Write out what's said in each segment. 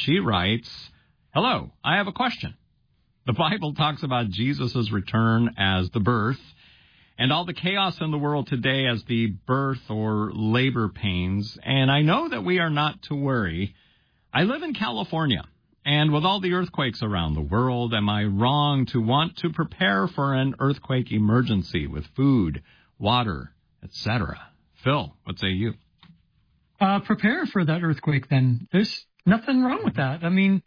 she writes, "Hello, I have a question. The Bible talks about Jesus' return as the birth, and all the chaos in the world today as the birth or labor pains, and I know that we are not to worry. I live in California, and with all the earthquakes around the world, am I wrong to want to prepare for an earthquake emergency with food, water, etc.? Phil, what say you?" Prepare for that earthquake then. There's nothing wrong with that. I mean,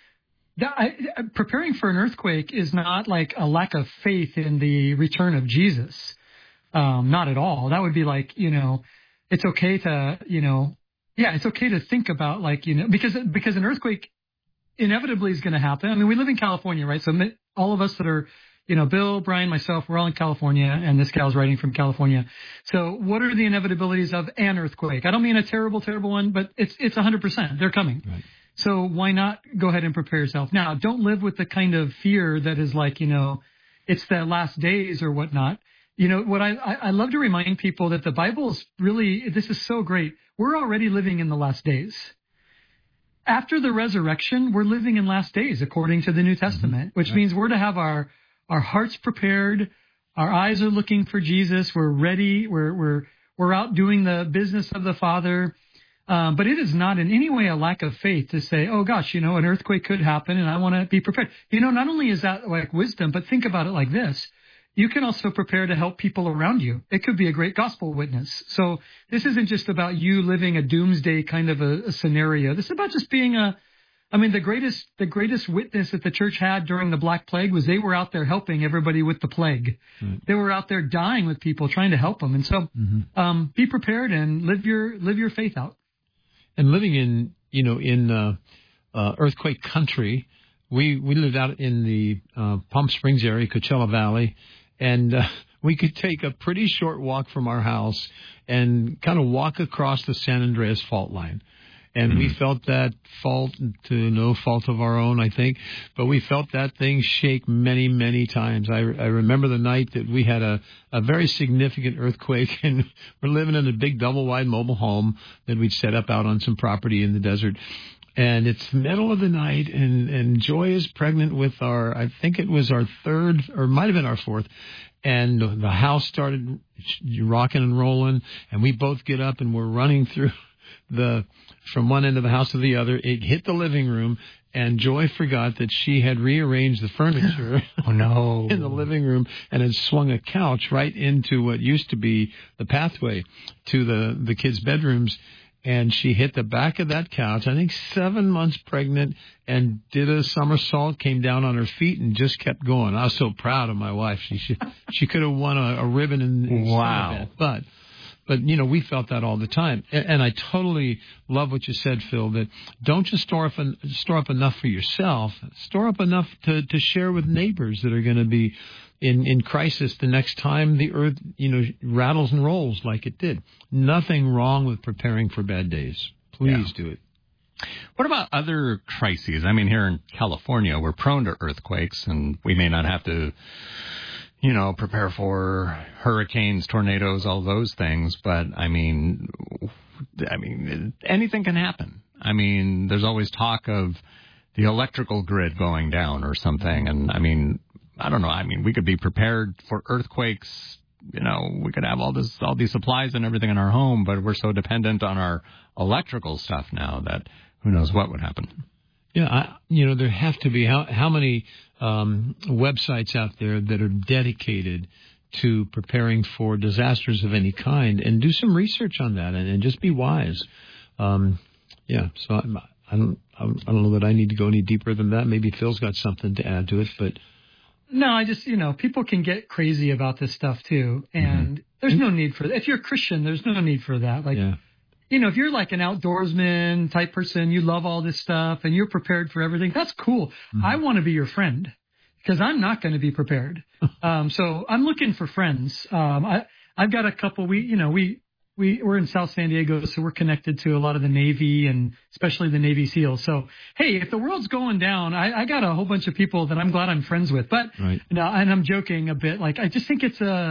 preparing for an earthquake is not like a lack of faith in the return of Jesus. Not at all. That would be like, it's okay to, it's okay to think about because an earthquake inevitably is going to happen. I mean, we live in California, right? So all of us that are, Bill, Brian, myself, we're all in California, and this gal's writing from California. So what are the inevitabilities of an earthquake? I don't mean a terrible, terrible one, but it's 100%. They're coming. Right. So why not go ahead and prepare yourself? Now, don't live with the kind of fear that is like, it's the last days or whatnot. What I love to remind people that the Bible's really, this is so great. We're already living in the last days. After the resurrection, we're living in last days, according to the New Testament, which means we're to have our hearts prepared. Our eyes are looking for Jesus. We're ready. We're out doing the business of the Father. But it is not in any way a lack of faith to say, oh gosh, an earthquake could happen and I want to be prepared. Not only is that like wisdom, but think about it like this. You can also prepare to help people around you. It could be a great gospel witness. So this isn't just about you living a doomsday kind of a scenario. This is about just being the greatest witness that the church had during the Black Plague was they were out there helping everybody with the plague. Right. They were out there dying with people, trying to help them. And so be prepared and live your faith out. And living in earthquake country, we lived out in the Palm Springs area, Coachella Valley, and we could take a pretty short walk from our house and kind of walk across the San Andreas fault line. And we felt that fault to no fault of our own, I think. But we felt that thing shake many, many times. I remember the night that we had a very significant earthquake, and we're living in a big double-wide mobile home that we'd set up out on some property in the desert. And it's the middle of the night, and Joy is pregnant with I think it was our third, or might have been our fourth. And the house started rocking and rolling, and we both get up, and we're running through from one end of the house to the other. It hit the living room, and Joy forgot that she had rearranged the furniture in the living room and had swung a couch right into what used to be the pathway to the kids' bedrooms. And she hit the back of that couch, I think 7 months pregnant, and did a somersault, came down on her feet, and just kept going. I was so proud of my wife. She could have won a ribbon in wow. But we felt that all the time. And I totally love what you said, Phil, that don't just store up enough for yourself. Store up enough to share with neighbors that are going to be in crisis the next time the earth, rattles and rolls like it did. Nothing wrong with preparing for bad days. Please do it. What about other crises? I mean, here in California, we're prone to earthquakes, and we may not have to prepare for hurricanes, tornadoes, all those things. But, I mean, anything can happen. I mean, there's always talk of the electrical grid going down or something. And, I don't know. We could be prepared for earthquakes. We could have all these supplies and everything in our home, but we're so dependent on our electrical stuff now that who knows what would happen. Yeah, there have to be how many websites out there that are dedicated to preparing for disasters of any kind, and do some research on that and just be wise. So I don't know that I need to go any deeper than that. Maybe Phil's got something to add to it, but. No, I just, people can get crazy about this stuff too. And there's no need for that. If you're a Christian, there's no need for that. If you're like an outdoorsman type person, you love all this stuff and you're prepared for everything, that's cool. I want to be your friend because I'm not going to be prepared. So I'm looking for friends. I've got a couple, we're in South San Diego, so we're connected to a lot of the Navy and especially the Navy SEALs. So, hey, if the world's going down, I got a whole bunch of people that I'm glad I'm friends with. But, and I'm joking a bit, I just think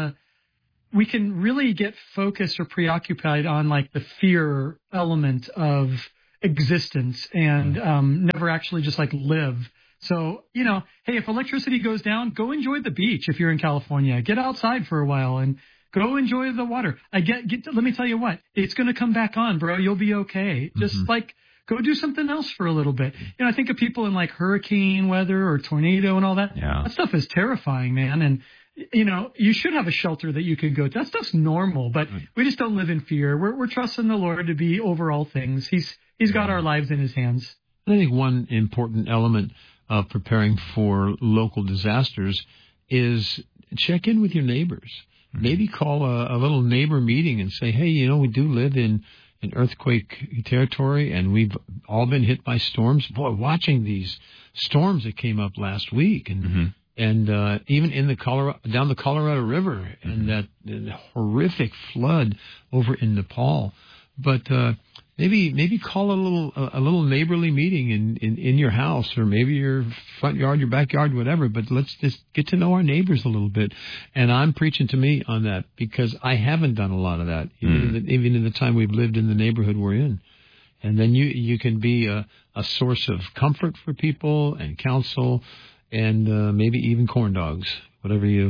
we can really get focused or preoccupied on the fear element of existence and never actually just like live. So, hey, if electricity goes down, go enjoy the beach if you're in California. Get outside for a while and go enjoy the water. Let me tell you what, it's going to come back on, bro. You'll be okay. Just go do something else for a little bit. I think of people in like hurricane weather or tornado and all that. Yeah. That stuff is terrifying, man. And, you should have a shelter that you could go to. That stuff's normal, but we just don't live in fear. We're trusting the Lord to be over all things. He's got our lives in his hands. I think one important element of preparing for local disasters is check in with your neighbors. Maybe call a little neighbor meeting and say, hey, we do live in earthquake territory, and we've all been hit by storms. Boy, watching these storms that came up last week, and even in down the Colorado River, and that horrific flood over in Nepal. But maybe call a little neighborly meeting in your house, or maybe your front yard, your backyard, whatever. But let's just get to know our neighbors a little bit. And I'm preaching to me on that because I haven't done a lot of that, even in the time we've lived in the neighborhood we're in. And then you can be a source of comfort for people and counsel, and maybe even corn dogs, whatever you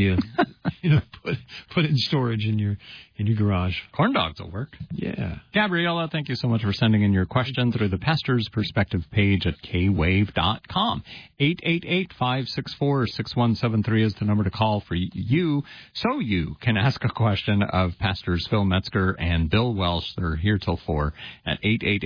put in storage in your garage. Corn dogs will work. Yeah. Gabriella, thank you so much for sending in your question through the Pastor's Perspective page at kwave.com. 888-564-6173 is the number to call for you, so you can ask a question of Pastors Phil Metzger and Bill Welsh. They're here till 4 at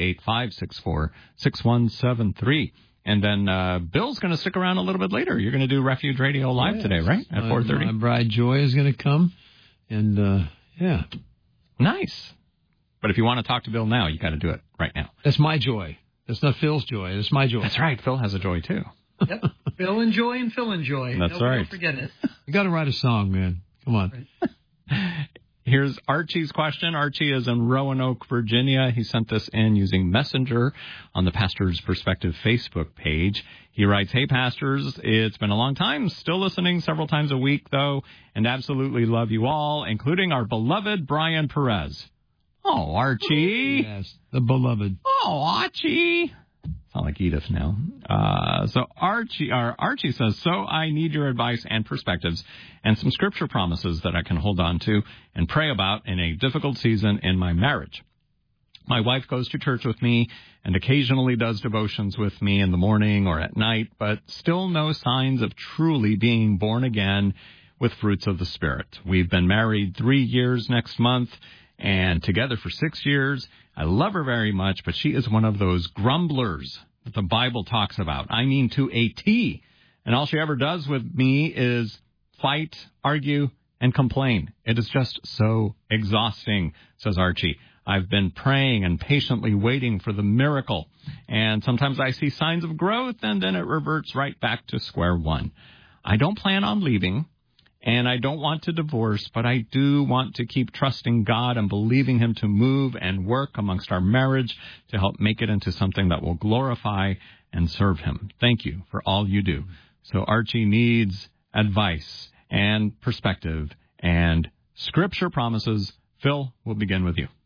888-564-6173. And then Bill's going to stick around a little bit later. You're going to do Refuge Radio Live today, right? At 4:30. My bride Joy is going to come. And, yeah. Nice. But if you want to talk to Bill now, you got to do it right now. That's my joy. That's not Phil's joy. That's my joy. That's right. Phil has a joy, too. Yep. Bill and Joy and Phil and Joy. That's right. Don't forget it. You got to write a song, man. Come on. Right. Here's Archie's question. Archie is in Roanoke, Virginia. He sent this in using Messenger on the Pastor's Perspective Facebook page. He writes, hey, pastors, it's been a long time. Still listening several times a week, though, and absolutely love you all, including our beloved Brian Perez. Oh, Archie. Yes, the beloved. Oh, Archie. Sound like Edith now. So Archie says, so I need your advice and perspectives and some scripture promises that I can hold on to and pray about in a difficult season in my marriage. My wife goes to church with me and occasionally does devotions with me in the morning or at night, but still no signs of truly being born again with fruits of the Spirit. We've been married 3 years next month and together for 6 years. I love her very much, but she is one of those grumblers that the Bible talks about. I mean, to a T. And all she ever does with me is fight, argue, and complain. It is just so exhausting, says Archie. I've been praying and patiently waiting for the miracle. And sometimes I see signs of growth, and then it reverts right back to square one. I don't plan on leaving. And I don't want to divorce, but I do want to keep trusting God and believing him to move and work amongst our marriage to help make it into something that will glorify and serve him. Thank you for all you do. So Archie needs advice and perspective and scripture promises. Phil, we'll begin with you.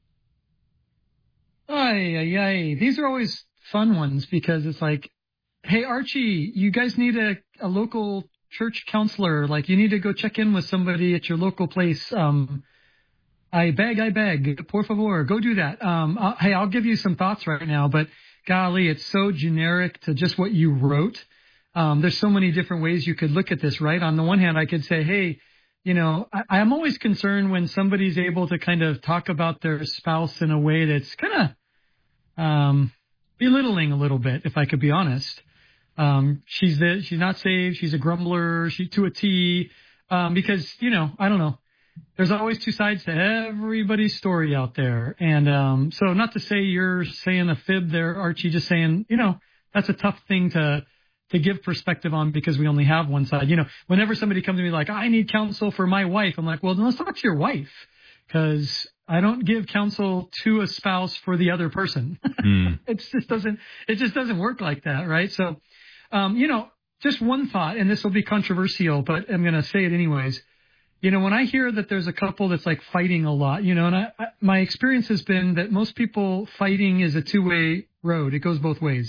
These are always fun ones because it's like, hey, Archie, you guys need a local church counselor. Like, you need to go check in with somebody at your local place. I beg, por favor, go do that. I'll give you some thoughts right now, but golly, it's so generic to just what you wrote. There's so many different ways you could look at this, right? On the one hand, I could say, hey, I'm always concerned when somebody's able to kind of talk about their spouse in a way that's kind of belittling a little bit, if I could be honest. She's not saved. She's a grumbler. She to a T. Because, I don't know. There's always two sides to everybody's story out there. And, so not to say you're saying a fib there, Archie, just saying, that's a tough thing to give perspective on because we only have one side. Whenever somebody comes to me like, I need counsel for my wife, I'm like, well, then let's talk to your wife, because I don't give counsel to a spouse for the other person. It just doesn't work like that, right? So, just one thought, and this will be controversial, but I'm going to say it anyways. when I hear that there's a couple that's like fighting a lot, and my experience has been that most people fighting is a two-way road. It goes both ways.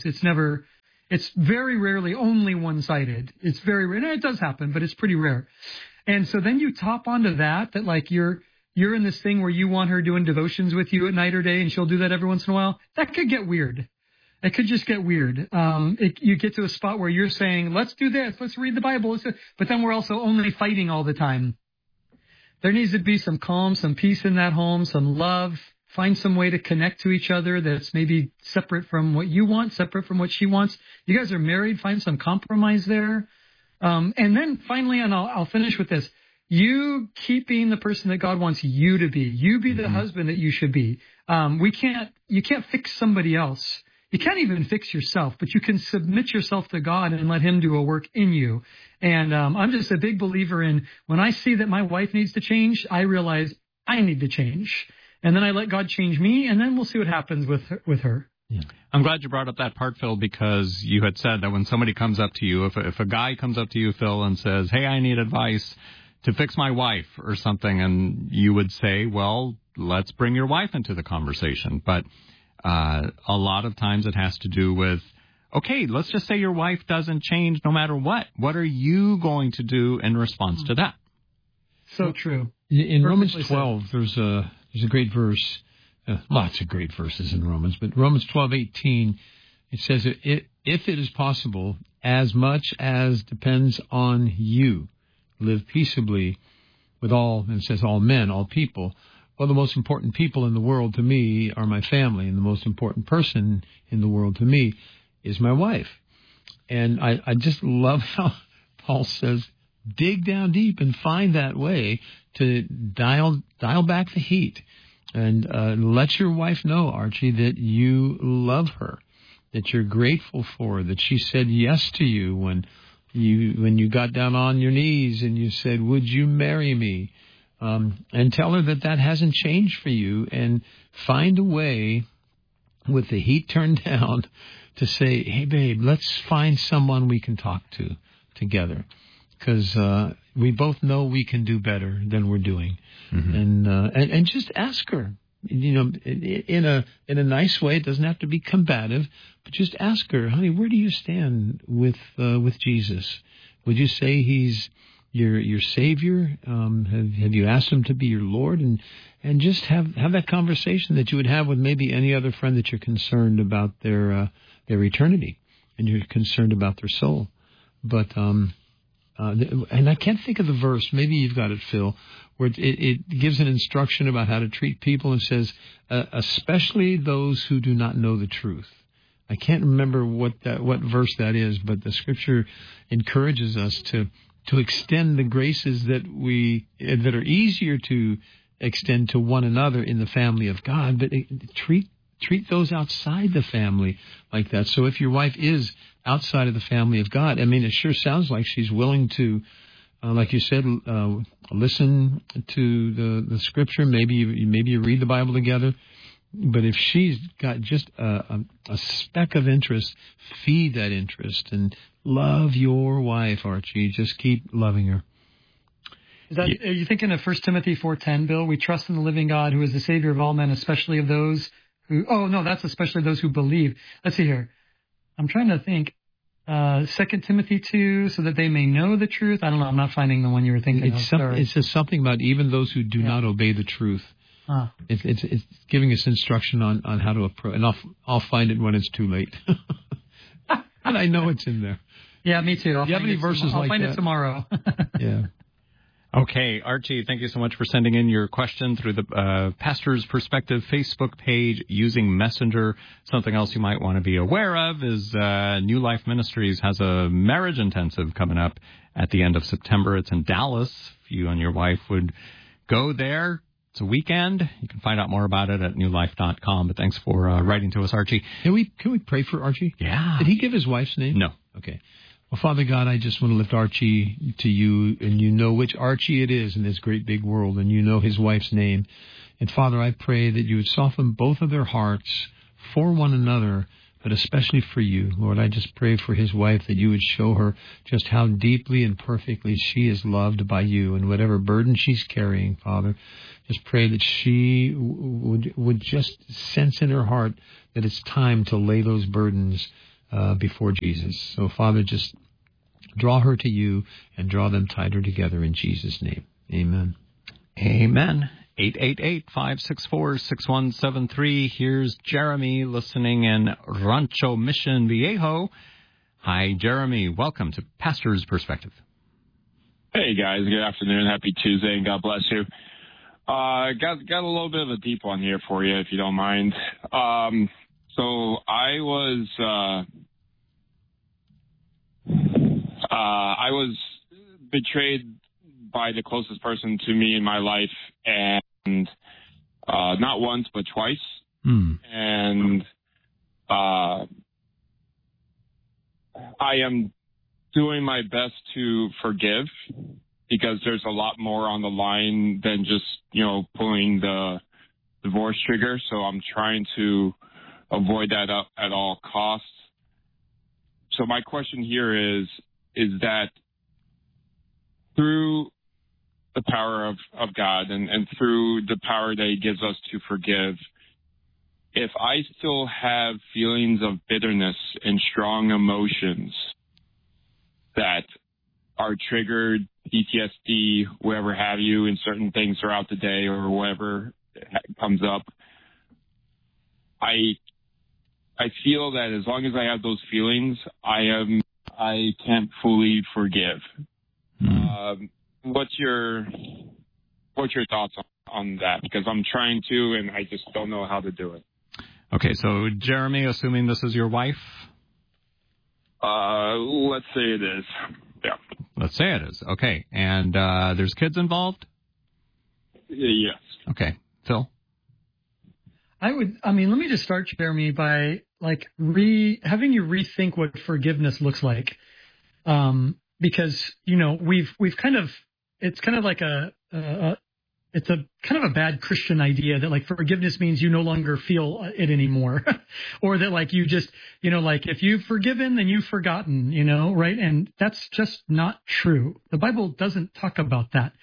It's very rarely only one-sided. It's very rare. And it does happen, but it's pretty rare. And so then you top onto that like you're in this thing where you want her doing devotions with you at night or day, and she'll do that every once in a while. That could get weird. It could just get weird. You get to a spot where you're saying, let's do this, let's read the Bible, but then we're also only fighting all the time. There needs to be some calm, some peace in that home, some love. Find some way to connect to each other that's maybe separate from what you want, separate from what she wants. You guys are married. Find some compromise there. And then finally, and I'll finish with this, you keep being the person that God wants you to be. You be the husband that you should be. You can't fix somebody else. You can't even fix yourself, but you can submit yourself to God and let him do a work in you. And I'm just a big believer in when I see that my wife needs to change, I realize I need to change. And then I let God change me, and then we'll see what happens with her. Yeah. I'm glad you brought up that part, Phil, because you had said that when somebody comes up to you, if a guy comes up to you, Phil, and says, hey, I need advice to fix my wife or something, and you would say, well, let's bring your wife into the conversation. But a lot of times it has to do with, okay, let's just say your wife doesn't change no matter what. What are you going to do in response to that? So true. In Romans 12, there's a great verse, lots of great verses in Romans, but Romans 12:18, it says, if it is possible, as much as depends on you, live peaceably with all, and it says all men, all people. Well, the most important people in the world to me are my family, and the most important person in the world to me is my wife. And I just love how Paul says, dig down deep and find that way to dial back the heat. And let your wife know, Archie, that you love her, that you're grateful for her, that she said yes to you when you got down on your knees and you said, would you marry me? And tell her that hasn't changed for you, and find a way with the heat turned down to say, hey, babe, let's find someone we can talk to together, because we both know we can do better than we're doing. And just ask her, in a nice way. It doesn't have to be combative, but just ask her, honey, where do you stand with Jesus? Would you say he's your Savior? Have you asked him to be your Lord? And just have that conversation that you would have with maybe any other friend that you're concerned about their eternity and you're concerned about their soul. But and I can't think of the verse. Maybe you've got it, Phil, where it gives an instruction about how to treat people and says, especially those who do not know the truth. I can't remember what verse that is, but the Scripture encourages us to extend the graces that are easier to extend to one another in the family of God, but treat those outside the family like that. So if your wife is outside of the family of God, I mean, it sure sounds like she's willing to, like you said, listen to the Scripture. Maybe you read the Bible together. But if she's got just a speck of interest, feed that interest and love your wife, Archie. Just keep loving her. Are you thinking of 1 Timothy 4:10, Bill? We trust in the living God, who is the Savior of all men, especially of those who... Oh, no, that's especially those who believe. Let's see here. I'm trying to think. 2 Timothy 2, so that they may know the truth. I don't know. I'm not finding the one you were thinking of. It says something about even those who do not obey the truth. It's giving us instruction on how to approach, and I'll find it when it's too late. And I know it's in there. Yeah, me too. Do you have any verses like that? I'll find it tomorrow. Yeah. Okay, Archie, thank you so much for sending in your question through the Pastor's Perspective Facebook page using Messenger. Something else you might want to be aware of is New Life Ministries has a marriage intensive coming up at the end of September. It's in Dallas. If you and your wife would go there, it's a weekend. You can find out more about it at newlife.com. But thanks for writing to us, Archie. Can we pray for Archie? Yeah. Did he give his wife's name? No. Okay. Well, Father God, I just want to lift Archie to you, and you know which Archie it is in this great big world, and you know his wife's name. And Father, I pray that you would soften both of their hearts for one another, but especially for you. Lord, I just pray for his wife that you would show her just how deeply and perfectly she is loved by you, and whatever burden she's carrying, Father, just pray that she would just sense in her heart that it's time to lay those burdens before Jesus. So, Father, just draw her to you and draw them tighter together in Jesus' name. Amen. Amen. 888-564-6173. Here's Jeremy listening in Rancho Mission Viejo. Hi, Jeremy. Welcome to Pastor's Perspective. Hey, guys. Good afternoon. Happy Tuesday, and God bless you. Got a little bit of a deep one here for you, if you don't mind. So I was betrayed by the closest person to me in my life, and not once but twice. And I am doing my best to forgive, because there's a lot more on the line than just, pulling the divorce trigger. So I'm trying to avoid that at all costs. So my question here is that through the power of God and through the power that he gives us to forgive, if I still have feelings of bitterness and strong emotions that are triggered, PTSD, whatever have you, in certain things throughout the day or whatever comes up, I feel that as long as I have those feelings, I can't fully forgive. What's your thoughts on that? Because I'm trying to, and I just don't know how to do it. Okay, so Jeremy, assuming this is your wife? Let's say it is. Yeah. Let's say it is. Okay, and there's kids involved? Yes. Okay, Phil? let me just start, Jeremy, by having you rethink what forgiveness looks like. Because, we've kind of, it's kind of like it's a kind of a bad Christian idea that forgiveness means you no longer feel it anymore, or that you just, if you've forgiven, then you've forgotten, right? And that's just not true. The Bible doesn't talk about that.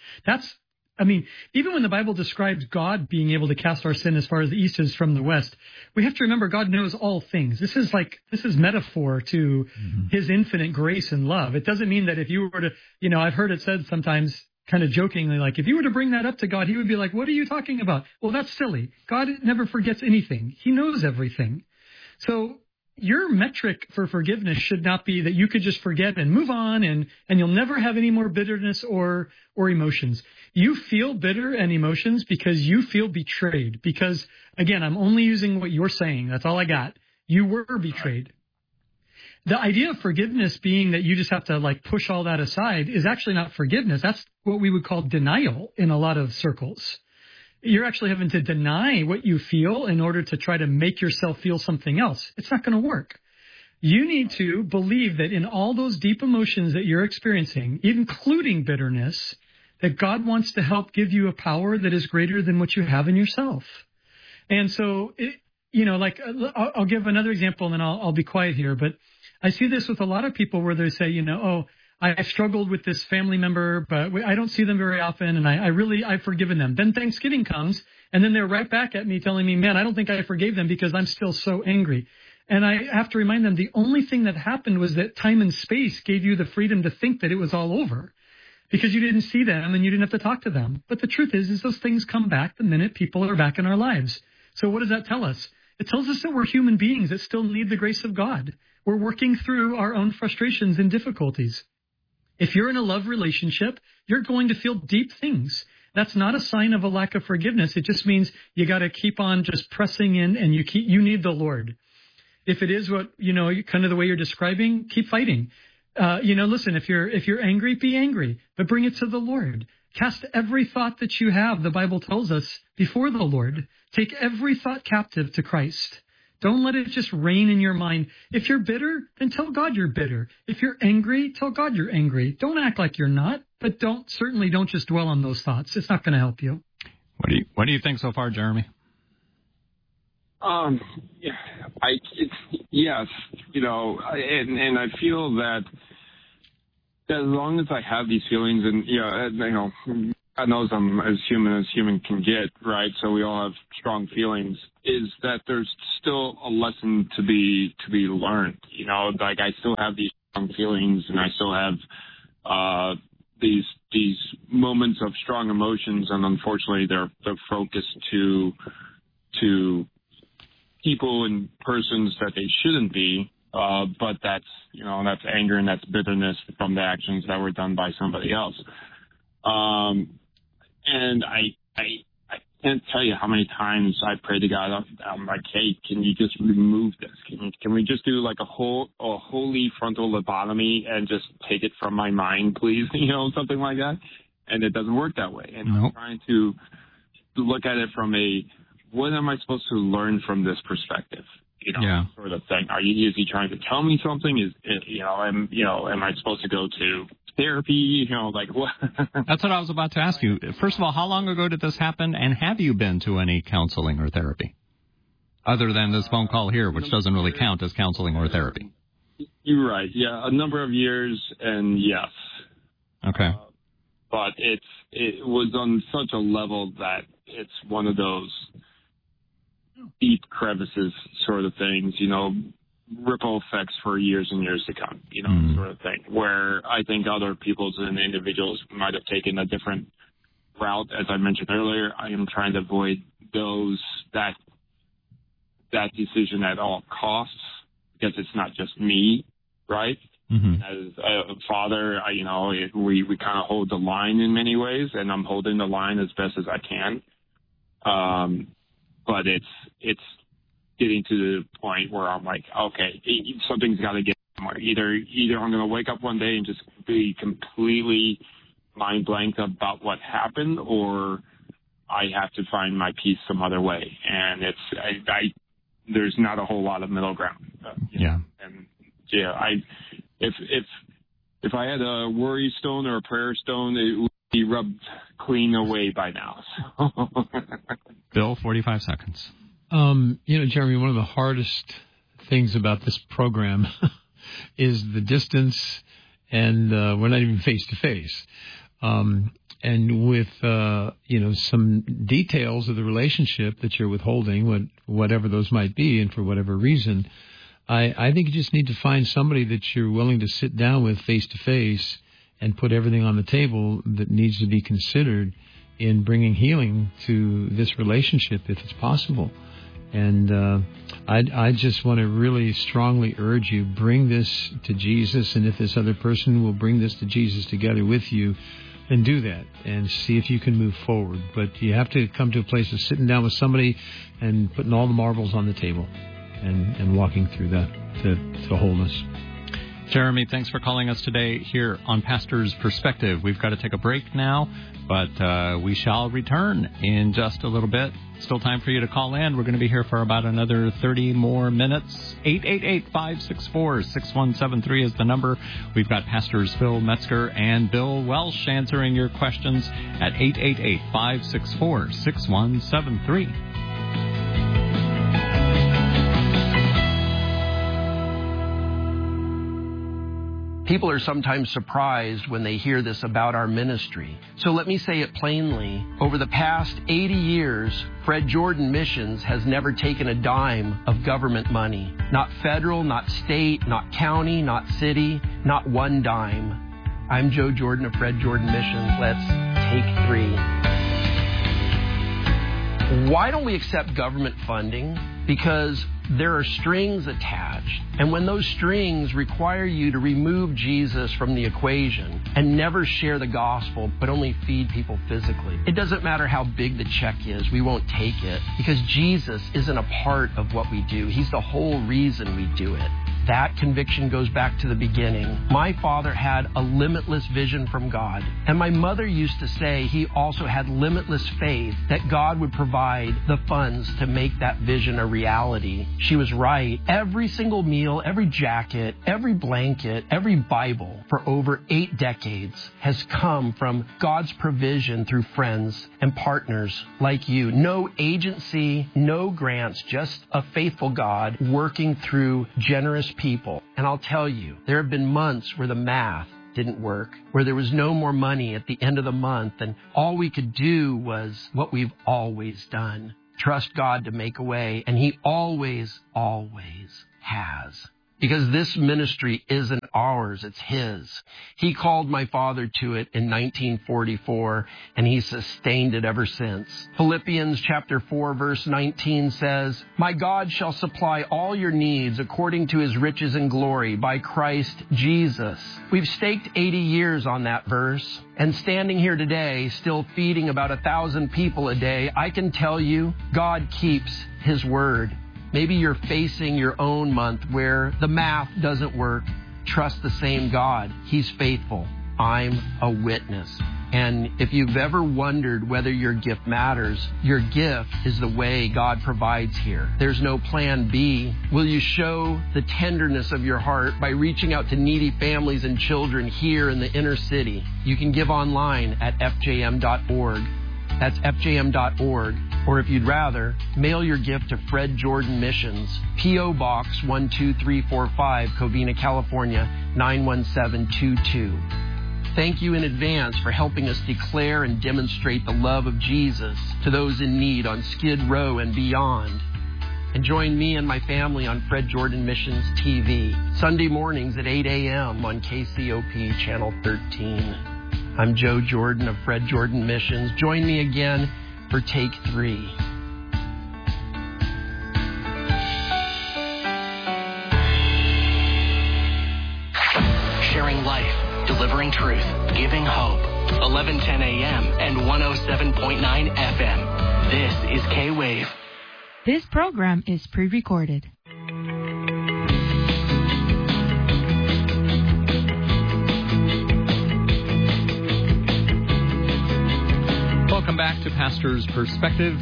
Even when the Bible describes God being able to cast our sin as far as the east is from the west, we have to remember God knows all things. This is metaphor to his infinite grace and love. It doesn't mean that if you were to, I've heard it said sometimes kind of jokingly, if you were to bring that up to God, he would be like, what are you talking about? Well, that's silly. God never forgets anything. He knows everything. So your metric for forgiveness should not be that you could just forget and move on and you'll never have any more bitterness or emotions. You feel bitter and emotions because you feel betrayed. Because, again, I'm only using what you're saying. That's all I got. You were betrayed. The idea of forgiveness being that you just have to push all that aside is actually not forgiveness. That's what we would call denial in a lot of circles. You're actually having to deny what you feel in order to try to make yourself feel something else. It's not going to work. You need to believe that in all those deep emotions that you're experiencing, including bitterness, that God wants to help give you a power that is greater than what you have in yourself. And so, I'll give another example and then I'll be quiet here. But I see this with a lot of people where they say, I've struggled with this family member, but I don't see them very often, and I've forgiven them. Then Thanksgiving comes, and then they're right back at me telling me, man, I don't think I forgave them because I'm still so angry. And I have to remind them the only thing that happened was that time and space gave you the freedom to think that it was all over because you didn't see them and you didn't have to talk to them. But the truth is those things come back the minute people are back in our lives. So what does that tell us? It tells us that we're human beings that still need the grace of God. We're working through our own frustrations and difficulties. If you're in a love relationship, you're going to feel deep things. That's not a sign of a lack of forgiveness. It just means you got to keep on just pressing in, and you need the Lord. If it is what, kind of the way you're describing, keep fighting. Listen, if you're angry, be angry, but bring it to the Lord. Cast every thought that you have, the Bible tells us, before the Lord. Take every thought captive to Christ. Don't let it just reign in your mind. If you're bitter, then tell God you're bitter. If you're angry, tell God you're angry. Don't act like you're not, but certainly don't just dwell on those thoughts. It's not going to help you. What do you think so far, Jeremy? Yes, and I feel that as long as I have these feelings, and God knows I'm as human can get, right? So we all have strong feelings. Is that there's still a lesson to be learned? Like I still have these strong feelings, and I still have these moments of strong emotions, and unfortunately, they're focused to people and persons that they shouldn't be. But that's anger and that's bitterness from the actions that were done by somebody else. And I can't tell you how many times I pray to God. I'm like, hey, can you just remove this? Can we just do like a holy frontal lobotomy and just take it from my mind, please? Something like that. And it doesn't work that way. And I'm trying to look at it from what am I supposed to learn from this perspective? Sort of thing. Is he trying to tell me something? Am I supposed to go to therapy? Like what? That's what I was about to ask you. First of all, how long ago did this happen? And have you been to any counseling or therapy? Other than this phone call here, which doesn't really count as counseling or therapy. You're right. Yeah, a number of years, and yes. Okay. But it was on such a level that it's one of those deep crevices sort of things, ripple effects for years and years to come, sort of thing, where I think other peoples and individuals might have taken a different route. As I mentioned earlier, I am trying to avoid that decision at all costs, because it's not just me, right? Mm-hmm. As a father, we kind of hold the line in many ways, and I'm holding the line as best as I can. But it's getting to the point where I'm like, okay, something's got to get somewhere. Either I'm going to wake up one day and just be completely mind blank about what happened, or I have to find my peace some other way. And there's not a whole lot of middle ground. If I had a worry stone or a prayer stone, it would be rubbed clean away by now. Bill, 45 seconds. Jeremy, one of the hardest things about this program is the distance, and we're not even face to face. And with some details of the relationship that you're withholding, whatever those might be, and for whatever reason, I think you just need to find somebody that you're willing to sit down with face to face and put everything on the table that needs to be considered in bringing healing to this relationship, if it's possible. And I just want to really strongly urge you, bring this to Jesus, and if this other person will bring this to Jesus together with you, then do that and see if you can move forward. But you have to come to a place of sitting down with somebody and putting all the marbles on the table and walking through that to wholeness. Jeremy, thanks for calling us today here on Pastor's Perspective. We've got to take a break now, but we shall return in just a little bit. Still time for you to call in. We're going to be here for about another 30 more minutes. 888-564-6173 is the number. We've got Pastors Phil Metzger and Bill Welsh answering your questions at 888-564-6173. People are sometimes surprised when they hear this about our ministry. So let me say it plainly. Over the past 80 years, Fred Jordan Missions has never taken a dime of government money. Not federal, not state, not county, not city, not one dime. I'm Joe Jordan of Fred Jordan Missions. Let's take 3. Why don't we accept government funding? Because there are strings attached. And when those strings require you to remove Jesus from the equation and never share the gospel, but only feed people physically, it doesn't matter how big the check is, we won't take it, because Jesus isn't a part of what we do. He's the whole reason we do it. That conviction goes back to the beginning. My father had a limitless vision from God. And my mother used to say he also had limitless faith that God would provide the funds to make that vision a reality. She was right. Every single meal, every jacket, every blanket, every Bible for over 8 decades has come from God's provision through friends and partners like you. No agency, no grants, just a faithful God working through generous people. And I'll tell you, there have been months where the math didn't work, where there was no more money at the end of the month, and all we could do was what we've always done. Trust God to make a way, and He always, always has. Because this ministry isn't ours, it's His. He called my father to it in 1944, and He sustained it ever since. Philippians chapter 4, verse 19 says, "My God shall supply all your needs according to His riches and glory by Christ Jesus." We've staked 80 years on that verse, and standing here today, still feeding about 1,000 people a day, I can tell you, God keeps His word. Maybe you're facing your own month where the math doesn't work. Trust the same God. He's faithful. I'm a witness. And if you've ever wondered whether your gift matters, your gift is the way God provides here. There's no plan B. Will you show the tenderness of your heart by reaching out to needy families and children here in the inner city? You can give online at fjm.org. That's fjm.org. Or if you'd rather, mail your gift to Fred Jordan Missions, P.O. Box 12345, Covina, California, 91722. Thank you in advance for helping us declare and demonstrate the love of Jesus to those in need on Skid Row and beyond. And join me and my family on Fred Jordan Missions TV, Sunday mornings at 8 a.m. on KCOP Channel 13. I'm Joe Jordan of Fred Jordan Missions. Join me again for Take 3. Sharing life, delivering truth, giving hope. 1110 a.m. and 107.9 FM. This is K-Wave. This program is pre-recorded. Welcome back to Pastor's Perspective.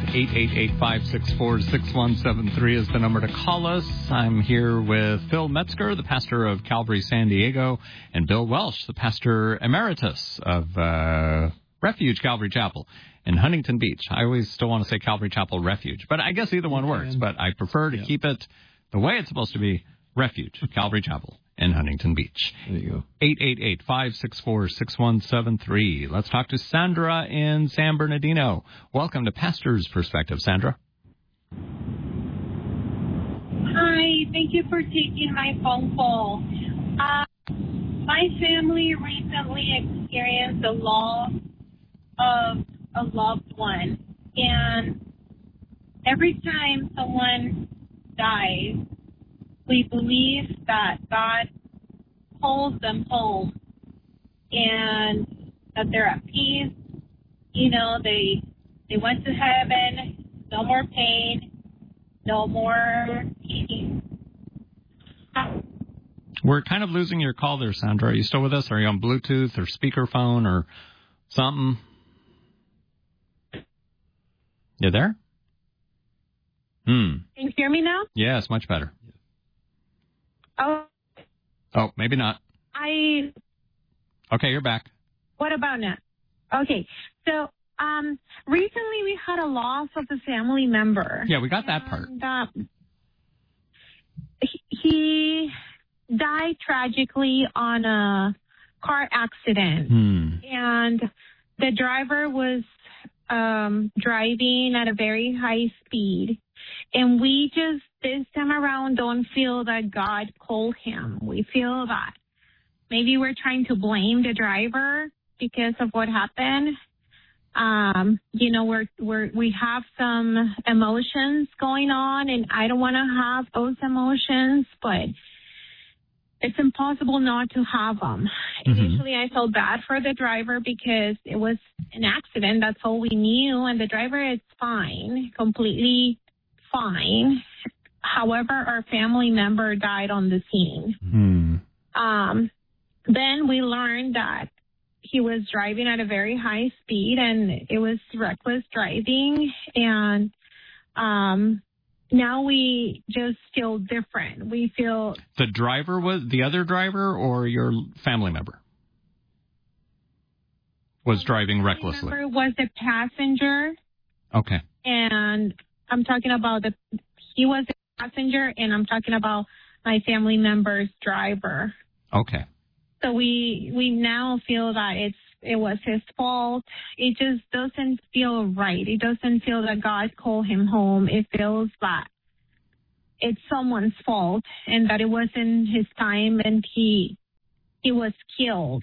888-564-6173 is the number to call us. I'm here with Phil Metzger, the pastor of Calvary San Diego, and Bill Welsh, the pastor emeritus of Refuge Calvary Chapel in Huntington Beach. I always still want to say Calvary Chapel Refuge, but I guess either one works. But I prefer to keep it the way it's supposed to be, Refuge Calvary Chapel in Huntington Beach. There you go. 888-564-6173. Let's talk to Sandra in San Bernardino. Welcome to Pastor's Perspective, Sandra. Hi, thank you for taking my phone call. My family recently experienced the loss of a loved one, and every time someone dies, we believe that God calls them home and that they're at peace. You know, they went to heaven, no more pain, no more pain. We're kind of losing your call there, Sandra. Are you still with us? Are you on Bluetooth or speakerphone or something? You there? Can you hear me now? Yes, much better. Oh, maybe not. Okay, you're back. What about now? Okay, so recently we had a loss of a family member. Yeah, we got that part. He died tragically on a car accident, and the driver was driving at a very high speed. And we just, this time around, don't feel that God called him. We feel that maybe we're trying to blame the driver because of what happened. You know, we have some emotions going on, and I don't want to have those emotions, but it's impossible not to have them. Initially, I felt bad for the driver because it was an accident. That's all we knew. And the driver is fine, completely fine. However, our family member died on the scene. Then we learned that he was driving at a very high speed, and it was reckless driving. And now we just feel different. We feel... The driver was the other driver, or your family member was driving recklessly? Member was the passenger. Okay. And I'm talking about he was the passenger, and I'm talking about my family member's driver. Okay. So we now feel that it was his fault. It just doesn't feel right. It doesn't feel that God called him home. It feels that it's someone's fault and that it wasn't his time and he was killed.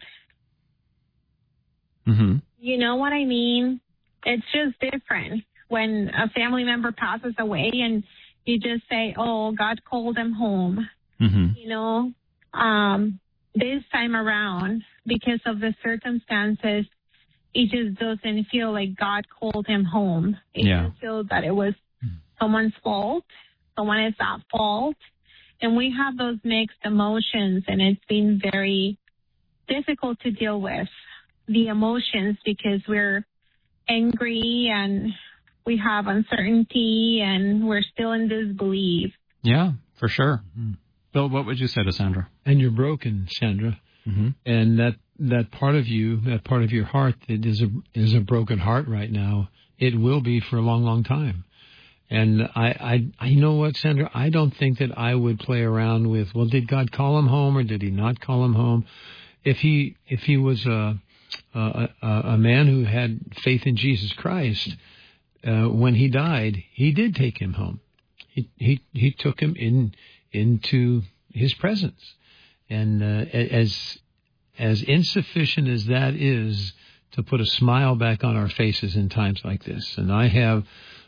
Mm-hmm. You know what I mean? It's just different when a family member passes away and you just say, oh, God called him home. Mm-hmm. You know, this time around, because of the circumstances, it just doesn't feel like God called him home. It just feels that it was someone's fault. Someone is at fault. And we have those mixed emotions, and it's been very difficult to deal with the emotions because we're angry and we have uncertainty and we're still in disbelief. Yeah, for sure. Mm-hmm. Bill, what would you say to Sandra? And you're broken, Sandra. Mm-hmm. And that part of you, that part of your heart that is a broken heart right now, it will be for a long, long time. And I know what, Sandra, I don't think that I would play around with, well, did God call him home or did he not call him home? If he was a man who had faith in Jesus Christ, when he died, he did take him home. He took him into his presence. And as insufficient as that is to put a smile back on our faces in times like this, and I've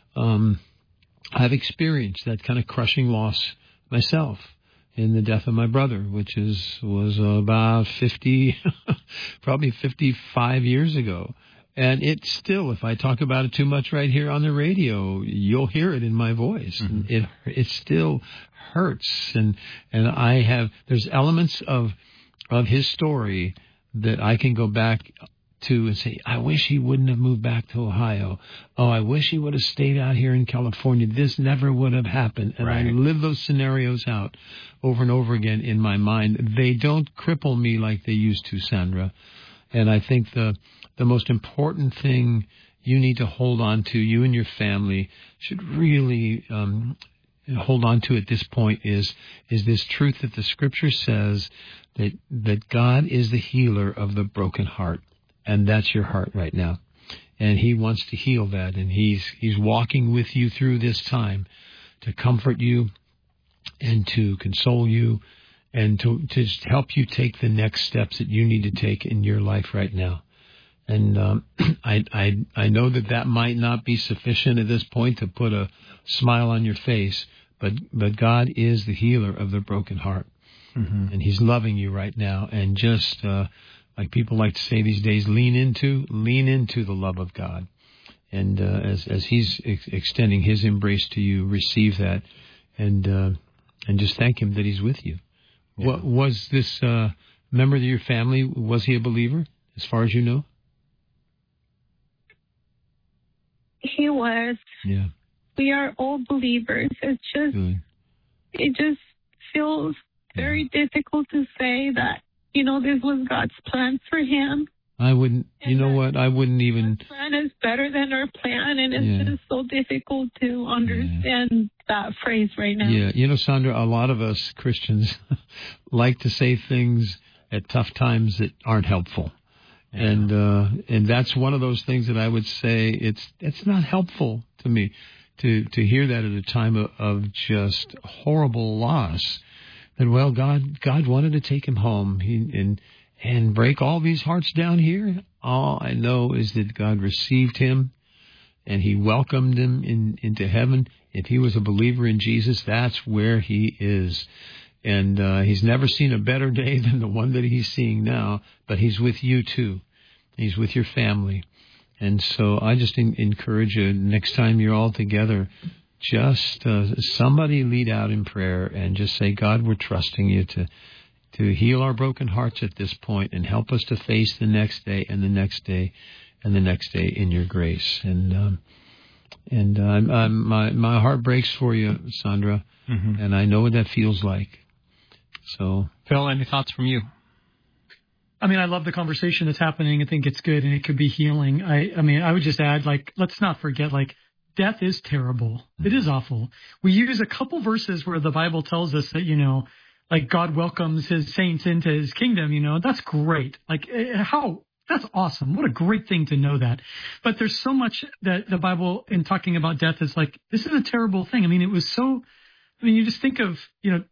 experienced that kind of crushing loss myself in the death of my brother, which was about probably 55 years ago. And it's still, if I talk about it too much right here on the radio, you'll hear it in my voice. Mm-hmm. It still hurts. And there's elements of his story that I can go back to and say, I wish he wouldn't have moved back to Ohio. Oh, I wish he would have stayed out here in California. This never would have happened. And right. I live those scenarios out over and over again in my mind. They don't cripple me like they used to, Sandra. And I think the most important thing you need to hold on to, you and your family should really hold on to at this point is this truth that the Scripture says that God is the healer of the broken heart. And that's your heart right now. And he wants to heal that. And he's walking with you through this time to comfort you and to console you and to just help you take the next steps that you need to take in your life right now. And I know that might not be sufficient at this point to put a smile on your face, but God is the healer of the broken heart. Mm-hmm. And he's loving you right now. And just like people like to say these days, lean into the love of God. And as he's extending his embrace to you, receive that and just thank him that he's with you. Yeah. What was this member of your family, was he a believer as far as you know? He was. Yeah. We are all believers. It's just, Good. It just feels very difficult to say that, this was God's plan for him. I wouldn't, I wouldn't even. God's plan is better than our plan, and it's just so difficult to understand that phrase right now. Yeah, Sandra, a lot of us Christians like to say things at tough times that aren't helpful. Yeah. And that's one of those things that I would say it's not helpful to me to hear that at a time of just horrible loss. That God wanted to take him home and break all these hearts down here. All I know is that God received him and he welcomed him into heaven. If he was a believer in Jesus, that's where he is. And he's never seen a better day than the one that he's seeing now, but he's with you too. He's with your family. And so I just encourage you, next time you're all together, just somebody lead out in prayer and just say, God, we're trusting you to heal our broken hearts at this point and help us to face the next day and the next day and the next day in your grace. And my heart breaks for you, Sandra, and I know what that feels like. So, Phil, any thoughts from you? I mean, I love the conversation that's happening. I think it's good and it could be healing. I mean, I would just add, like, let's not forget, like, death is terrible. It is awful. We use a couple verses where the Bible tells us that, you know, like God welcomes his saints into his kingdom, you know, that's great. Like, that's awesome. What a great thing to know that. But there's so much that the Bible, in talking about death, is like, this is a terrible thing. I mean, you just think of, you know,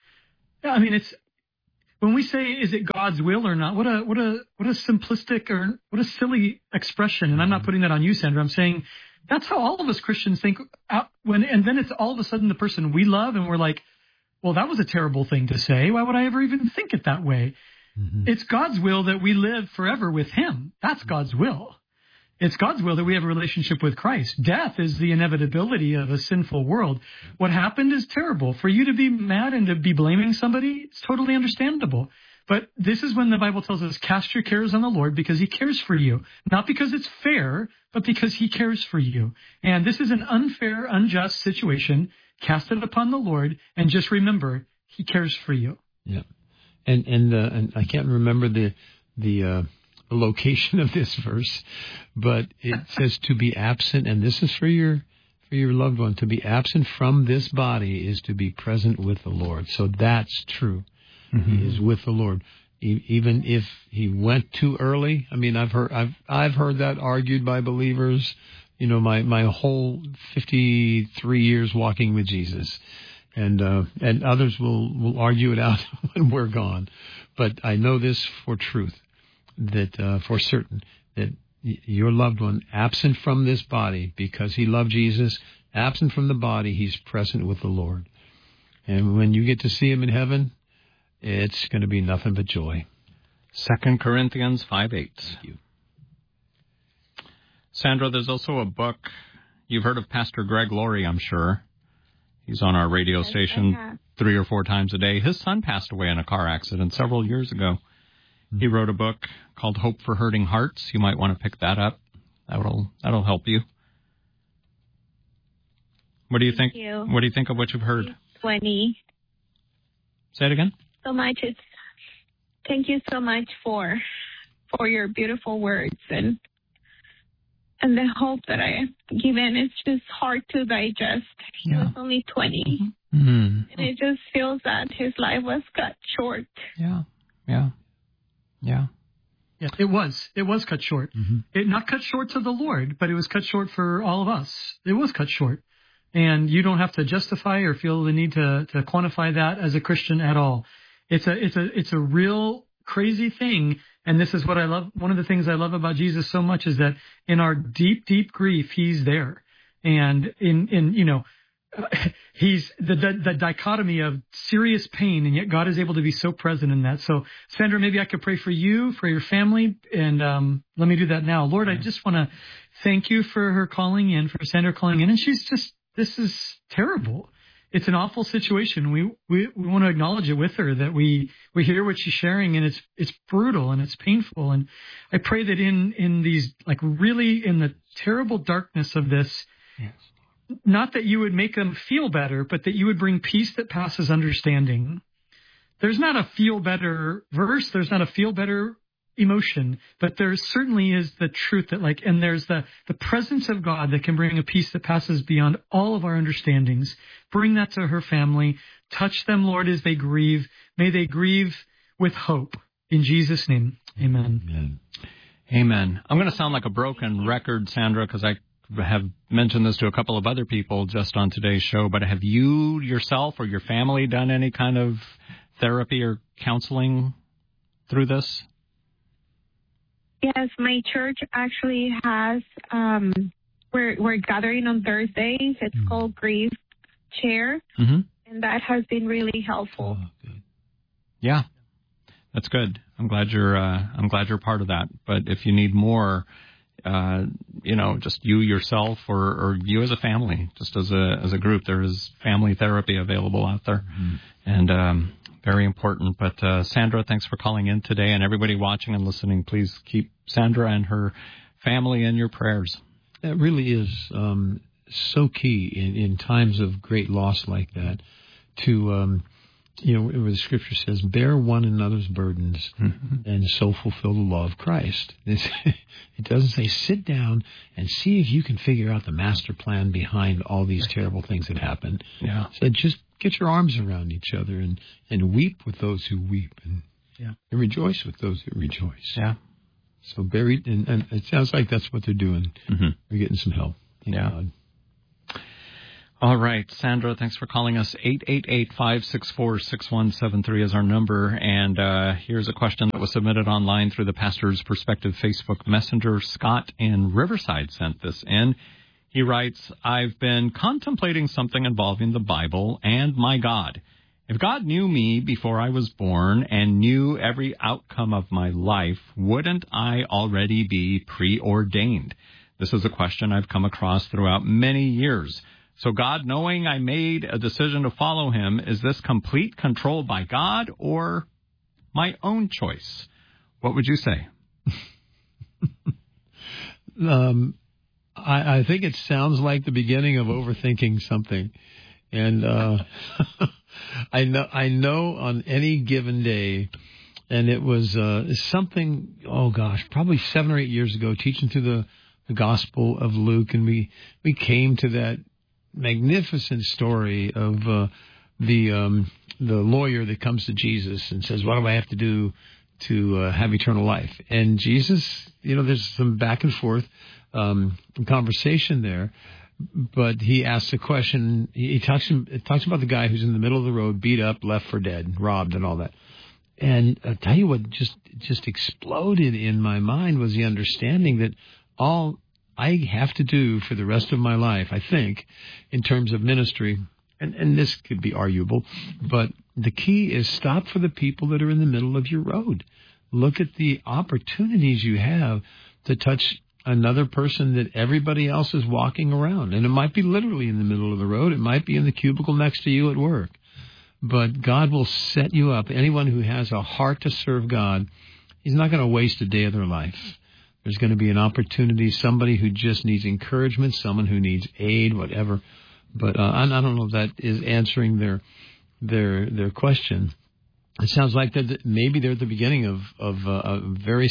I mean, it's, when we say, is it God's will or not? What a simplistic or what a silly expression. And I'm not putting that on you, Sandra. I'm saying that's how all of us Christians think. And then it's all of a sudden the person we love, and we're like, well, that was a terrible thing to say. Why would I ever even think it that way? It's God's will that we live forever with him. That's God's will. It's God's will that we have a relationship with Christ. Death is the inevitability of a sinful world. What happened is terrible. For you to be mad and to be blaming somebody, it's totally understandable. But this is when the Bible tells us, cast your cares on the Lord because he cares for you. Not because it's fair, but because he cares for you. And this is an unfair, unjust situation. Cast it upon the Lord and just remember, he cares for you. Yeah. And I can't remember the location of this verse, but it says to be absent, and this is for your loved one. To be absent from this body is to be present with the Lord. So that's true. He is with the Lord, even if he went too early. I mean, I've heard that argued by believers. You know, my whole 53 years walking with Jesus. And others will argue it out when we're gone. But I know this for truth, that for certain, that your loved one, absent from this body, because he loved Jesus, absent from the body, he's present with the Lord. And when you get to see him in heaven, it's going to be nothing but joy. 2 Corinthians 5:8. Thank you. Sandra, there's also a book. You've heard of Pastor Greg Laurie, I'm sure. He's on our radio station 3 or 4 times a day. His son passed away in a car accident several years ago. He wrote a book called Hope for Hurting Hearts. You might want to pick that up. That'll help you. What do you think? What do you think of what you've heard? 20. Say it again. So much. Thank you so much for your beautiful words and the hope that I have given. It's just hard to digest. He was only 20. And it just feels that his life was cut short. Yeah, it was cut short. It not cut short to the Lord, but it was cut short for all of us. It was cut short. And you don't have to justify or feel the need to quantify that as a Christian at all. It's a real crazy thing. And this is what I love. One of the things I love about Jesus so much is that in our deep, deep grief, he's there. And he's the dichotomy of serious pain, and yet God is able to be so present in that. So, Sandra, maybe I could pray for you, for your family, and let me do that now. Lord, I just want to thank you for her calling in, for Sandra calling in, and this is terrible. It's an awful situation. We want to acknowledge it with her, that we hear what she's sharing, and it's brutal and it's painful. And I pray that in these, like, really in the terrible darkness of this, not that you would make them feel better, but that you would bring peace that passes understanding. There's not a feel better verse. There's not a feel better emotion, but there certainly is the truth that, like, and there's the presence of God that can bring a peace that passes beyond all of our understandings. Bring that to her family. Touch them, Lord, as they grieve. May they grieve with hope. In Jesus' name, amen. Amen. I'm going to sound like a broken record, Sandra, because I have mentioned this to a couple of other people just on today's show, but have you yourself or your family done any kind of therapy or counseling through this? Yes, my church actually has, we're gathering on Thursdays. It's called Grief Chair, and that has been really helpful. Oh, good. Yeah, that's good. I'm glad you're part of that. But if you need more, just you yourself or you as a family, just as a group. There is family therapy available out there, and very important. But Sandra, thanks for calling in today, and everybody watching and listening, please keep Sandra and her family in your prayers. That really is so key in times of great loss like that to, where the Scripture says, bear one another's burdens and so fulfill the law of Christ. It doesn't say sit down and see if you can figure out the master plan behind all these terrible things that happen. Yeah. So just get your arms around each other and weep with those who weep and rejoice with those who rejoice. Yeah. So buried, and it sounds like that's what they're doing. They're getting some help. Thank God. All right, Sandra, thanks for calling us. 888-564-6173 is our number. And here's a question that was submitted online through the Pastor's Perspective Facebook Messenger. Scott in Riverside sent this in. He writes, I've been contemplating something involving the Bible and my God. If God knew me before I was born and knew every outcome of my life, wouldn't I already be preordained? This is a question I've come across throughout many years. So God, knowing I made a decision to follow him, is this complete control by God or my own choice? What would you say? I think it sounds like the beginning of overthinking something. And I know on any given day, and it was something, probably 7 or 8 years ago, teaching through the Gospel of Luke, and we came to that magnificent story of the lawyer that comes to Jesus and says, what do I have to do to have eternal life? And Jesus, there's some back and forth conversation there, but he asks a question. He talks about the guy who's in the middle of the road, beat up, left for dead, robbed, and all that. And I'll tell you what just exploded in my mind was the understanding that all I have to do for the rest of my life, I think, in terms of ministry, and this could be arguable, but the key is stop for the people that are in the middle of your road. Look at the opportunities you have to touch another person that everybody else is walking around. And it might be literally in the middle of the road. It might be in the cubicle next to you at work. But God will set you up. Anyone who has a heart to serve God, he's not going to waste a day of their life. There's going to be an opportunity, somebody who just needs encouragement, someone who needs aid, whatever. But I don't know if that is answering their question. It sounds like that maybe they're at the beginning of a very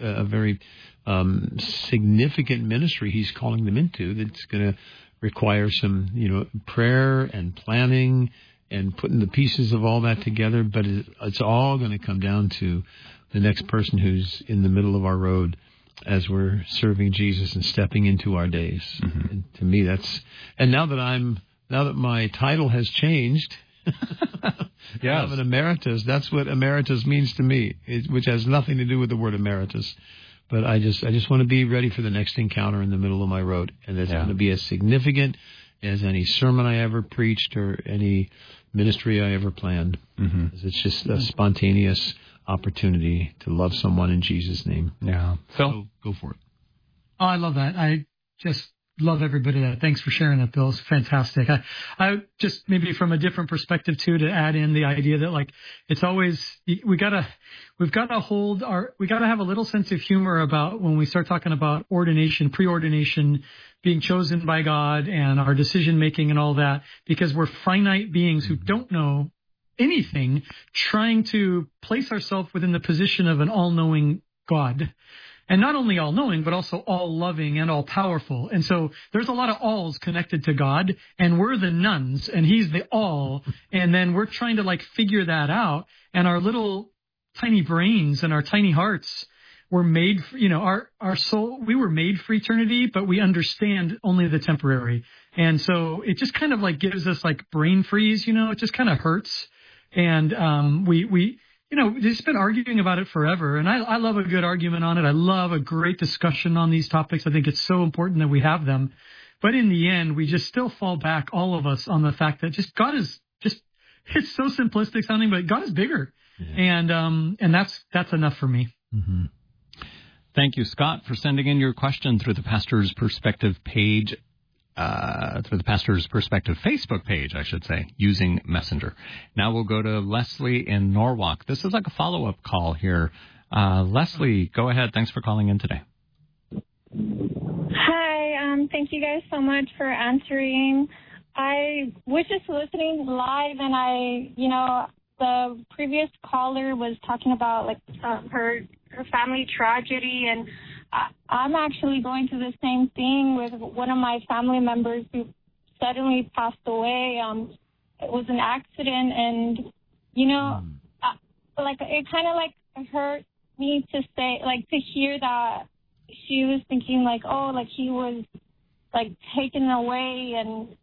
significant ministry he's calling them into that's going to require some prayer and planning and putting the pieces of all that together. But it's all going to come down to the next person who's in the middle of our road as we're serving Jesus and stepping into our days. And to me, now that my title has changed, I'm an emeritus. That's what emeritus means to me, which has nothing to do with the word emeritus. But I just want to be ready for the next encounter in the middle of my road, and it's going to be as significant as any sermon I ever preached or any ministry I ever planned. It's just a spontaneous opportunity to love someone in Jesus' name. Yeah. So go for it. Oh, I love that. I just love every bit of that. Thanks for sharing that, Bill. It's fantastic. I just maybe from a different perspective too, to add in the idea that it's always, we gotta have a little sense of humor about when we start talking about ordination, preordination, being chosen by God and our decision making and all that, because we're finite beings who don't know anything, trying to place ourselves within the position of an all-knowing God. And not only all-knowing, but also all-loving and all-powerful. And so there's a lot of alls connected to God, and we're the nones, and he's the all. And then we're trying to figure that out. And our little tiny brains and our tiny hearts were made for, our soul, we were made for eternity, but we understand only the temporary. And so it just kind of gives us brain freeze, it just kind of hurts. And we just been arguing about it forever. And I love a good argument on it. I love a great discussion on these topics. I think it's so important that we have them. But in the end, we just still fall back, all of us, on the fact that just God is it's so simplistic sounding, but God is bigger. Yeah. And that's enough for me. Thank you, Scott, for sending in your question through the Pastor's Perspective page, through the Pastor's Perspective Facebook page, I should say, using Messenger. Now we'll go to Leslie in Norwalk. This is like a follow-up call here. Leslie, go ahead. Thanks for calling in today. Hi. Thank you guys so much for answering. I was just listening live, and the previous caller was talking about her family tragedy, and I'm actually going through the same thing with one of my family members who suddenly passed away. It was an accident, and it kind of hurt me to say, to hear that she was thinking he was taken away, and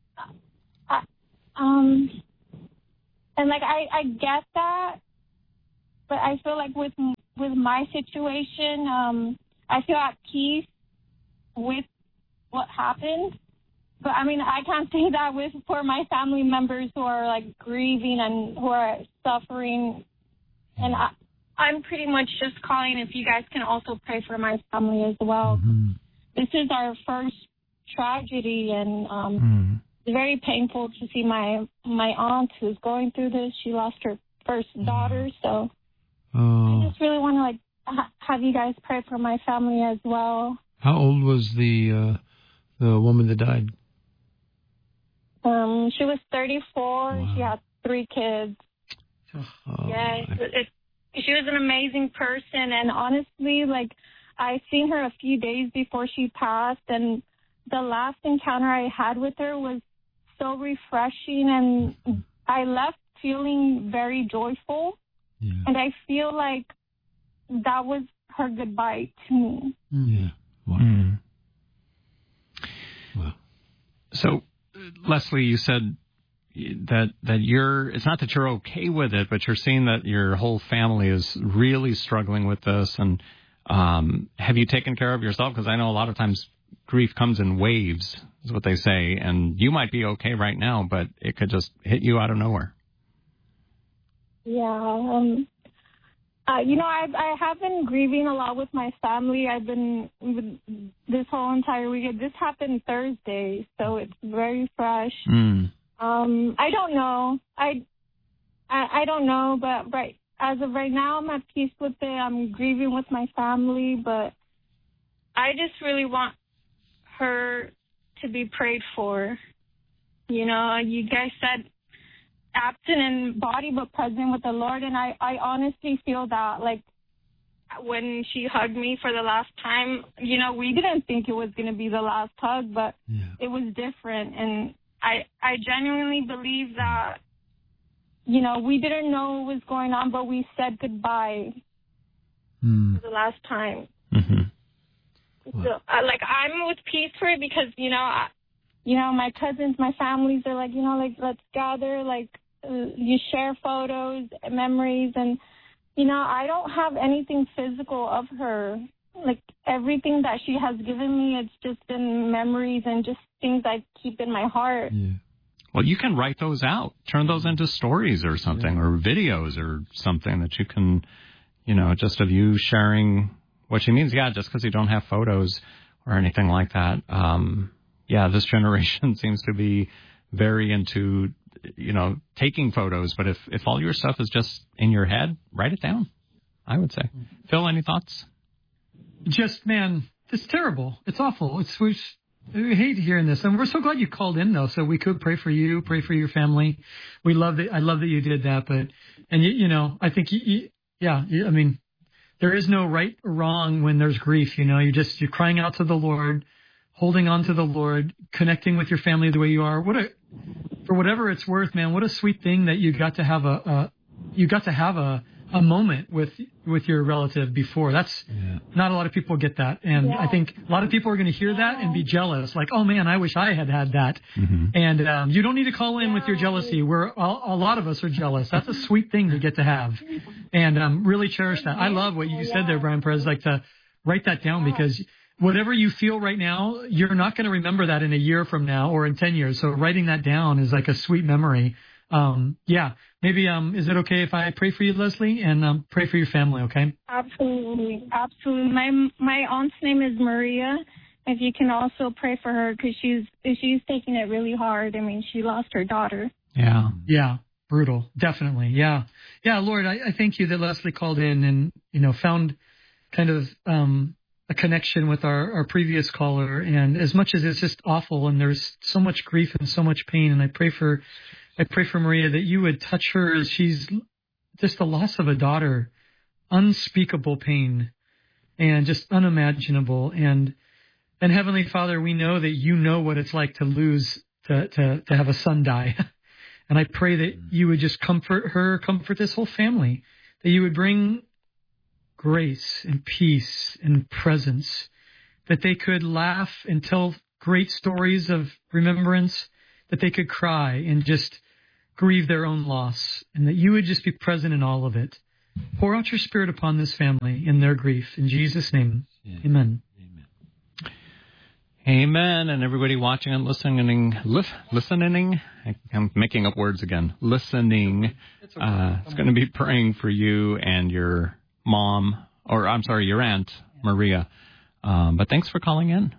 I get that, but I feel like with my situation, I feel at peace with what happened. But I mean, I can't say that for my family members who are grieving and who are suffering. And I'm pretty much just calling if you guys can also pray for my family as well. Mm-hmm. This is our first tragedy, and it's very painful to see my aunt who's going through this. She lost her first daughter, so I just really want to have you guys pray for my family as well. How old was the woman that died? She was 34. Wow. She had 3 kids. Yes, she was an amazing person, and honestly, I seen her a few days before she passed, and the last encounter I had with her was so refreshing, and I left feeling very joyful, and I feel like that was her goodbye to me. Yeah. Wow. Wow. So, Leslie, you said that it's not that you're okay with it, but you're seeing that your whole family is really struggling with this. And have you taken care of yourself? Because I know a lot of times grief comes in waves, is what they say. And you might be okay right now, but it could just hit you out of nowhere. Yeah. I have been grieving a lot with my family. I've been this whole entire weekend. This happened Thursday, so it's very fresh. I don't know. I don't know, but as of right now, I'm at peace with it. I'm grieving with my family, but I just really want her to be prayed for. You guys said absent in body but present with the Lord, and I honestly feel that when she hugged me for the last time, we didn't think it was going to be the last hug, but it was different, and I genuinely believe that we didn't know what was going on, but we said goodbye for the last time. So I'm with peace for it because my cousins, my families are let's gather, you share photos, memories, and, I don't have anything physical of her. Everything that she has given me, it's just been memories and just things I keep in my heart. Yeah. Well, you can write those out, turn those into stories or something, or videos or something that you can, just of you sharing what she means. Yeah, just because you don't have photos or anything like that. This generation seems to be very into, taking photos. But if all your stuff is just in your head, write it down, I would say. Phil, any thoughts? Just, man, it's terrible. It's awful. We hate hearing this. And we're so glad you called in, though, so we could pray for you, pray for your family. I love that you did that. I think, I mean, there is no right or wrong when there's grief. You're crying out to the Lord, holding on to the Lord, connecting with your family the way you are. For whatever it's worth, man, what a sweet thing that you got to have a moment with your relative before. That's not a lot of people get that. And I think a lot of people are going to hear that and be jealous. Oh man, I wish I had that. Mm-hmm. And you don't need to call in with your jealousy. A lot of us are jealous. That's a sweet thing to get to have. And really cherish that. I love what you said there, Brian Perez, to write that down, because whatever you feel right now, you're not going to remember that in a year from now or in 10 years. So writing that down is like a sweet memory Maybe is it okay if I pray for you, Leslie, and pray for your family? Okay. Absolutely. My aunt's name is Maria. If you can also pray for her, because she's taking it really hard. I mean, she lost her daughter. Yeah. Brutal. Definitely. Yeah. Lord, I thank you that Leslie called in and found kind of a connection with our previous caller. And as much as it's just awful, and there's so much grief and so much pain, and I pray for Maria that you would touch her as she's just the loss of a daughter, unspeakable pain, and just unimaginable. And Heavenly Father, we know that you know what it's like to lose, to have a son die. And I pray that you would just comfort her, comfort this whole family, that you would bring grace and peace and presence, that they could laugh and tell great stories of remembrance, that they could cry and just grieve their own loss, and that you would just be present in all of it. Pour out your Spirit upon this family in their grief. In Jesus' name, amen. Amen. And everybody watching and listening, I'm making up words again, listening, is going to be praying for you and your mom, your aunt, Maria. But thanks for calling in.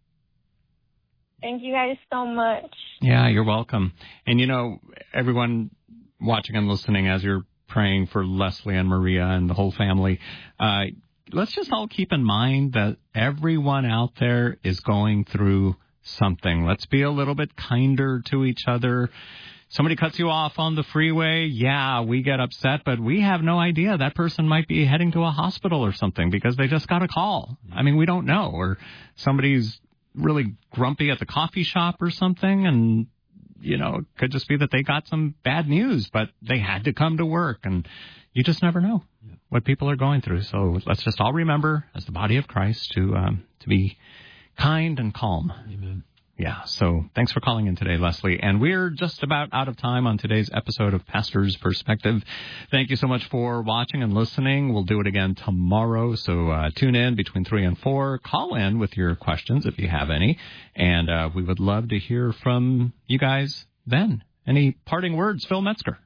Thank you guys so much. Yeah, you're welcome. And, everyone watching and listening, as you're praying for Leslie and Maria and the whole family, let's just all keep in mind that everyone out there is going through something. Let's be a little bit kinder to each other. Somebody cuts you off on the freeway. Yeah, we get upset, but we have no idea. That person might be heading to a hospital or something because they just got a call. I mean, we don't know. Or somebody's really grumpy at the coffee shop or something, and, it could just be that they got some bad news, but they had to come to work, and you just never know what people are going through. So let's just all remember, as the body of Christ, to be kind and calm. Amen. Yeah, so thanks for calling in today, Leslie. And we're just about out of time on today's episode of Pastor's Perspective. Thank you so much for watching and listening. We'll do it again tomorrow, so tune in between 3 and 4. Call in with your questions if you have any, and we would love to hear from you guys then. Any parting words, Phil Metzger?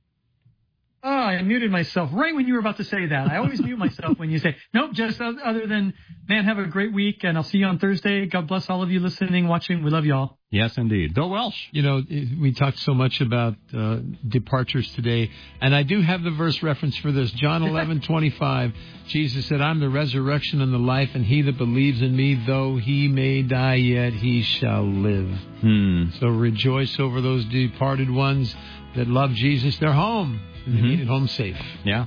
Oh, I muted myself right when you were about to say that. I always mute myself when you say, nope, just other than, man, have a great week, and I'll see you on Thursday. God bless all of you listening, watching. We love you all. Yes, indeed. Bill Welsh. We talked so much about departures today, and I do have the verse reference for this. John 11:25. Jesus said, I'm the resurrection and the life, and he that believes in me, though he may die, yet he shall live. So rejoice over those departed ones that love Jesus. They're home. And they made it home safe. Yeah.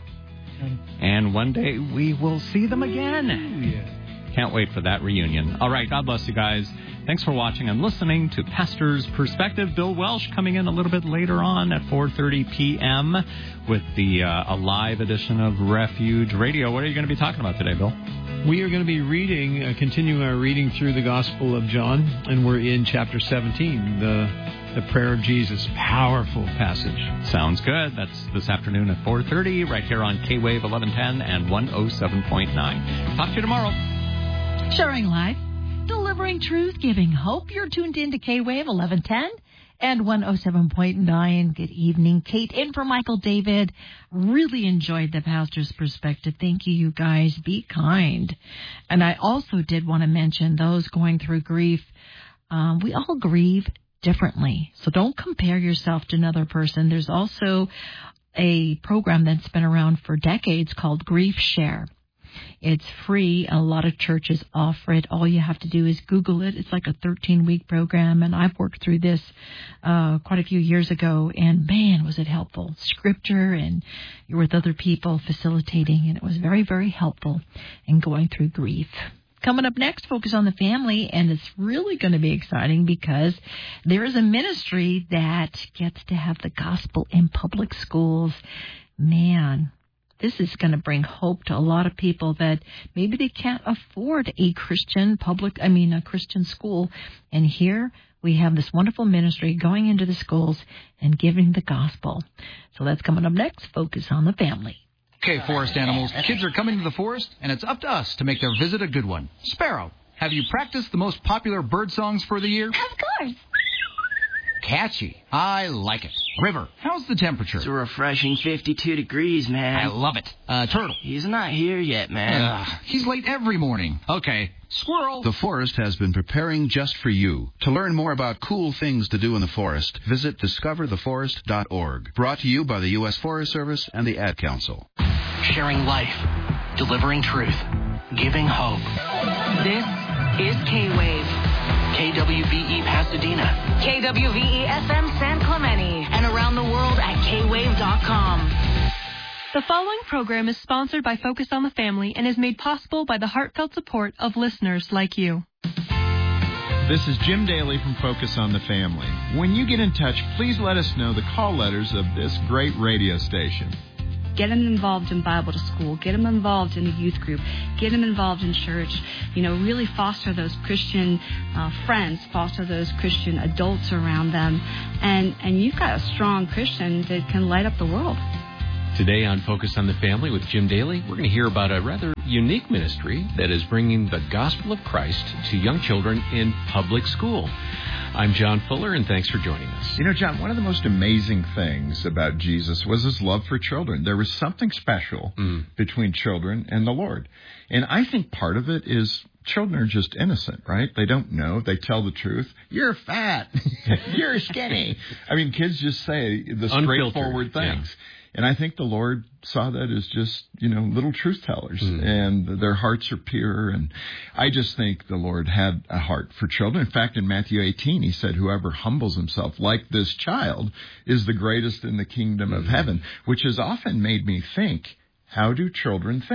And one day we will see them again. Yeah. Can't wait for that reunion. All right. God bless you guys. Thanks for watching and listening to Pastor's Perspective. Bill Welsh coming in a little bit later on at 4:30 p.m. with a live edition of Refuge Radio. What are you going to be talking about today, Bill? We are going to be continuing our reading through the Gospel of John, and we're in chapter 17, the prayer of Jesus. Powerful passage. Sounds good. That's this afternoon at 4:30 right here on K-Wave 1110 and 107.9. Talk to you tomorrow. Sharing life, delivering truth, giving hope. You're tuned in to K-Wave 1110 and 107.9. Good evening. Kate in for Michael David. Really enjoyed the Pastor's Perspective. Thank you, you guys. Be kind. And I also did want to mention those going through grief. We all grieve differently. So don't compare yourself to another person. There's also a program that's been around for decades called Grief Share. It's free. A lot of churches offer it. All you have to do is Google it. It's like a 13-week program, and I've worked through this quite a few years ago, and man, was it helpful. Scripture, and you're with other people facilitating, and it was very, very helpful in going through grief. Coming up next, focus on the family, and it's really going to be exciting because there is a ministry that gets to have the gospel in public schools. Man, this is going to bring hope to a lot of people that maybe they can't afford a Christian school. And here we have this wonderful ministry going into the schools and giving the gospel. So that's coming up next. Focus on the family. Okay, forest animals, kids are coming to the forest, and it's up to us to make their visit a good one. Sparrow, have you practiced the most popular bird songs for the year? Of course. catchy. I like it. River, how's the temperature? It's a refreshing 52 degrees, man. I love it. Turtle. He's not here yet, man. He's late every morning. Okay. Squirrel. The Forest has been preparing just for you. To learn more about cool things to do in the forest, visit discovertheforest.org. Brought to you by the U.S. Forest Service and the Ad Council. Sharing life, delivering truth, giving hope. This is K-Wave. KWVE Pasadena. KWVE FM San Clemente. And around the world at kwave.com. The following program is sponsored by Focus on the Family and is made possible by the heartfelt support of listeners like you. This is Jim Daly from Focus on the Family. When you get in touch, please let us know the call letters of this great radio station. Get them involved in Bible to School. Get them involved in a youth group. Get them involved in church. Really foster those Christian friends, foster those Christian adults around them. And you've got a strong Christian that can light up the world. Today on Focus on the Family with Jim Daly, we're going to hear about a rather unique ministry that is bringing the gospel of Christ to young children in public school. I'm John Fuller, and thanks for joining us. John, one of the most amazing things about Jesus was his love for children. There was something special between children and the Lord. And I think part of it is children are just innocent, right? They don't know. They tell the truth. You're fat. You're skinny. I mean, kids just say the straightforward things. Yeah. And I think the Lord saw that as just, little truth tellers, and their hearts are pure. And I just think the Lord had a heart for children. In fact, in Matthew 18, he said, whoever humbles himself like this child is the greatest in the kingdom of heaven, which has often made me think, how do children think?